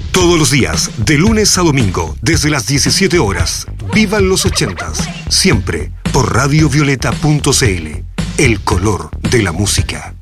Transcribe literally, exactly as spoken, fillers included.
Todos los días, de lunes a domingo, desde las diecisiete horas. Vivan los ochentas, siempre por radio violeta punto c l. El color de la música.